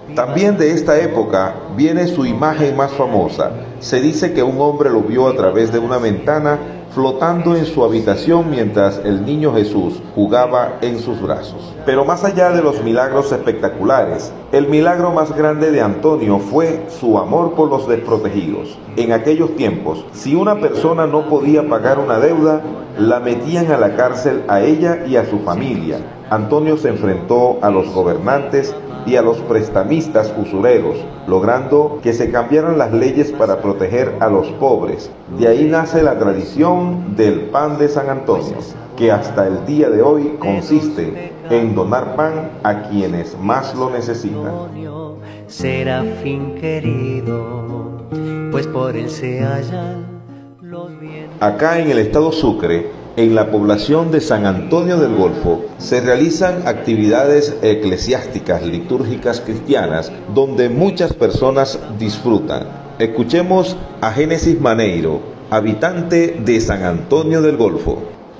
También de esta época viene su imagen más famosa. Se dice que un hombre lo vio a través de una ventana flotando en su habitación mientras el niño Jesús jugaba en sus brazos. Pero más allá de los milagros espectaculares, el milagro más grande de Antonio fue su amor por los desprotegidos. En aquellos tiempos, si una persona no podía pagar una deuda, la metían a la cárcel a ella y a su familia. Antonio se enfrentó a los gobernantes y a los prestamistas usureros, logrando que se cambiaran las leyes para proteger a los pobres. De ahí nace la tradición del pan de San Antonio, que hasta el día de hoy consiste en donar pan a quienes más lo necesitan. Serafín querido, pues por él se hallan los bienes. Acá en el estado Sucre, en la población de San Antonio del Golfo, se realizan actividades eclesiásticas, litúrgicas cristianas, donde muchas personas disfrutan. Escuchemos a Génesis Maneiro, habitante de San Antonio del Golfo.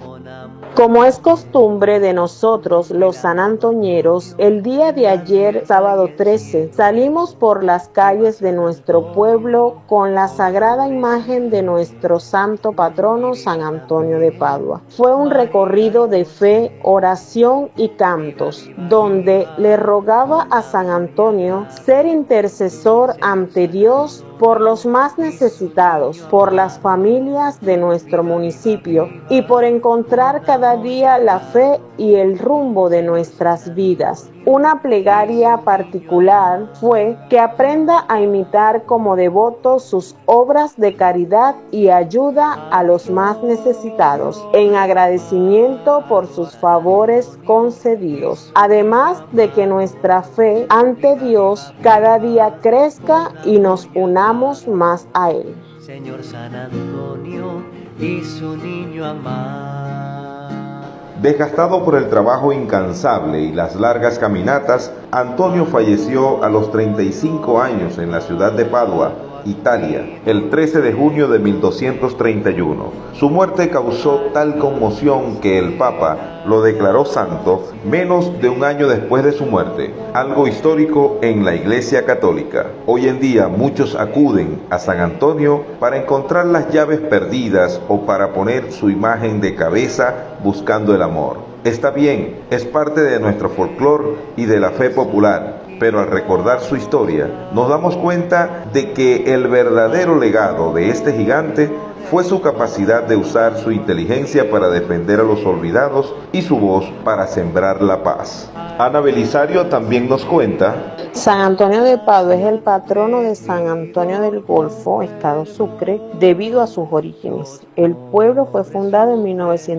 Como es costumbre de nosotros los sanantoñeros, el día de ayer, sábado 13, salimos por las calles de nuestro pueblo con la sagrada imagen de nuestro santo patrono San Antonio de Padua. Fue un recorrido de fe, oración y cantos, donde le rogaba a San Antonio ser intercesor ante Dios por los más necesitados, por las familias de nuestro municipio y por encontrar cada día la fe y el rumbo de nuestras vidas. Una plegaria particular fue que aprenda a imitar como devoto sus obras de caridad y ayuda a los más necesitados, en agradecimiento por sus favores concedidos. Además de que nuestra fe ante Dios cada día crezca y nos unamos más a Él. Señor San Antonio y su niño amado. Desgastado por el trabajo incansable y las largas caminatas, Antonio falleció a los 35 años en la ciudad de Padua, Italia, el 13 de junio de 1231. Su muerte causó tal conmoción que el Papa lo declaró santo menos de un año después de su muerte, algo histórico en la Iglesia Católica. Hoy en día muchos acuden a San Antonio para encontrar las llaves perdidas o para poner su imagen de cabeza buscando el amor. Está bien, es parte de nuestro folclore y de la fe popular, pero al recordar su historia, nos damos cuenta de que el verdadero legado de este gigante fue su capacidad de usar su inteligencia para defender a los olvidados y su voz para sembrar la paz. Ana Belisario también nos cuenta: San Antonio de Padua es el patrono de San Antonio del Golfo, estado Sucre, debido a sus orígenes. El pueblo fue fundado en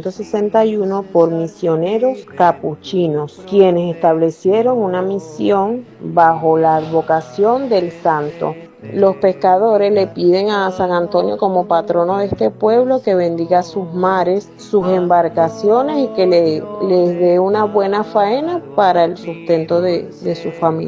1961 por misioneros capuchinos, quienes establecieron una misión bajo la advocación del santo. Los pescadores le piden a San Antonio como patrono de este pueblo que bendiga sus mares, sus embarcaciones y que les dé una buena faena para el sustento de su familia.